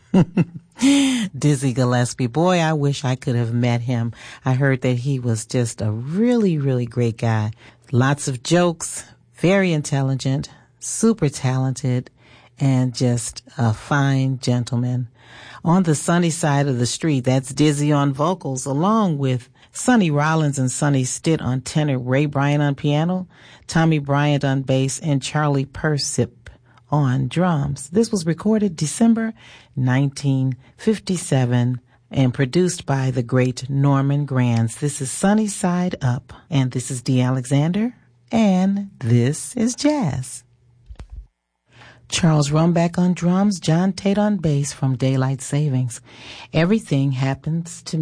Dizzy Gillespie. Boy, I wish I could have met him. I heard that he was just a really, really great guy. Lots of jokes, very intelligent, super talented, and just a fine gentleman. On the Sunny Side of the Street, that's Dizzy on vocals, along with Sonny Rollins and Sonny Stitt on tenor, Ray Bryant on piano, Tommy Bryant on bass, and Charlie Persip on drums. This was recorded December 1957 and produced by the great Norman Granz. This is Sunny Side Up, and this is Dee Alexander, and this is Jazz. Charles Rumback on drums, John Tate on bass from Daylight Savings. Everything Happens to